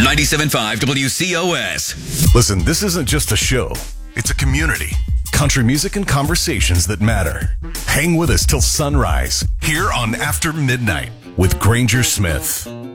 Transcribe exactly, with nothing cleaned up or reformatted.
ninety-seven point five W C O S. Listen, this isn't just a show. It's a community. Country music and conversations that matter. Hang with us till sunrise here on After Midnight with Granger Smith.